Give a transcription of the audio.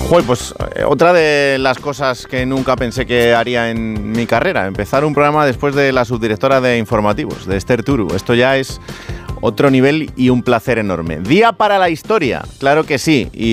Joder, pues otra de las cosas que nunca pensé que haría en mi carrera, empezar un programa después de la subdirectora de informativos, de Esther Turu. Esto ya es otro nivel y un placer enorme. Día para la historia, claro que sí.